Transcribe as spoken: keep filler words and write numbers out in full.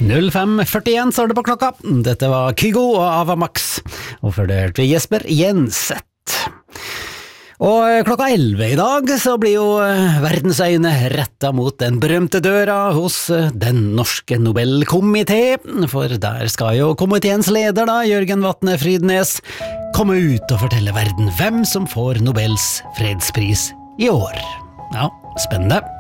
null fem førtien står det på klokka. Dette var Kygo og Ava Max, og før det hørte vi Jesper Jenseth. Og klokka elleve i dag så blir jo verdensøyne rettet mot den berømte døra hos den norske Nobelkomité, for der skal jo komiteens leder da, Jørgen Vatne Frydnes, komme ut og fortelle verden hvem som får Nobels fredspris i år. Ja, spennende.